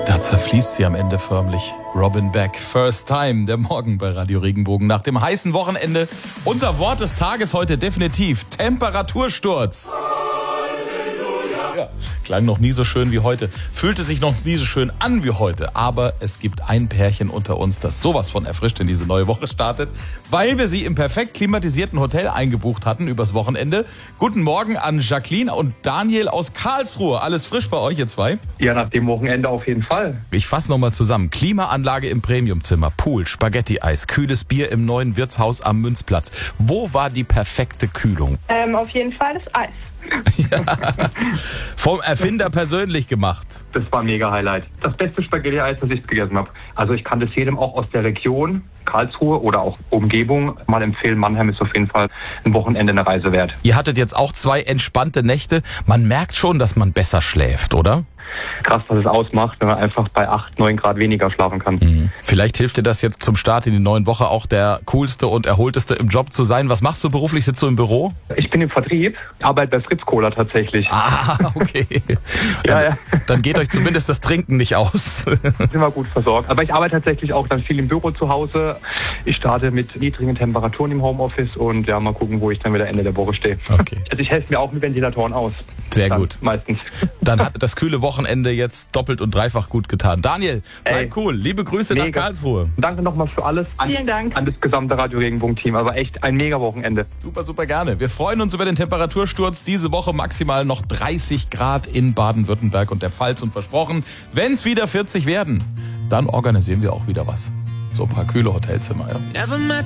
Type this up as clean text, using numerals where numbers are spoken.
Da zerfließt sie am Ende förmlich. Robin Beck, First Time, der Morgen bei Radio Regenbogen. Nach dem heißen Wochenende, unser Wort des Tages heute definitiv Temperatursturz. Ja, klang noch nie so schön wie heute, fühlte sich noch nie so schön an wie heute. Aber es gibt ein Pärchen unter uns, das sowas von erfrischt in diese neue Woche startet, weil wir sie im perfekt klimatisierten Hotel eingebucht hatten übers Wochenende. Guten Morgen an Jacqueline und Daniel aus Karlsruhe. Alles frisch bei euch, ihr zwei? Ja, nach dem Wochenende auf jeden Fall. Ich fasse nochmal zusammen. Klimaanlage im Premiumzimmer, Pool, Spaghetti-Eis, kühles Bier im neuen Wirtshaus am Münzplatz. Wo war die perfekte Kühlung? Auf jeden Fall das Eis. Ja. Vom Erfinder persönlich gemacht. Das war ein mega Highlight. Das beste Spaghetti-Eis, das ich gegessen habe. Also ich kann das jedem auch aus der Region, Karlsruhe oder auch Umgebung mal empfehlen. Mannheim ist auf jeden Fall ein Wochenende eine Reise wert. Ihr hattet jetzt auch 2 entspannte Nächte. Man merkt schon, dass man besser schläft, oder? Krass, was es ausmacht, wenn man einfach bei 8, 9 Grad weniger schlafen kann. Vielleicht hilft dir das jetzt zum Start in die neuen Woche auch der coolste und erholteste im Job zu sein. Was machst du beruflich? Sitzt du im Büro? Ich bin im Vertrieb, arbeite bei Fritz Cola tatsächlich. Ah, okay. Ja. Dann geht euch zumindest das Trinken nicht aus. Sind wir gut versorgt. Aber ich arbeite tatsächlich auch dann viel im Büro zu Hause. Ich starte mit niedrigen Temperaturen im Homeoffice und ja, mal gucken, wo ich dann wieder Ende der Woche stehe. Okay. Also ich helfe mir auch mit Ventilatoren aus. Sehr Dann gut. Meistens. Dann hat das kühle Wochenende jetzt doppelt und dreifach gut getan. Daniel, bleib cool. Liebe Grüße nach Mega. Karlsruhe. Danke nochmal für alles. Vielen Dank. An das gesamte Radio Regenbogen-Team. Aber echt ein mega Wochenende. Super, super gerne. Wir freuen uns über den Temperatursturz. Diese Woche maximal noch 30 Grad in Baden-Württemberg und der Pfalz. Und versprochen, wenn es wieder 40 werden, dann organisieren wir auch wieder was. So ein paar kühle Hotelzimmer. Ja.